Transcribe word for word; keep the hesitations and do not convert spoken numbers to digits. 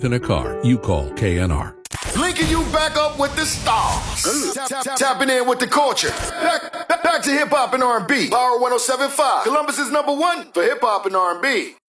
in a car, you call K N R. Linking you back up with the stars. Tap, tap, tap, tapping in with the culture. Back, back to hip hop and R and B. Power one oh seven point five. Columbus's number one for hip hop and R and B.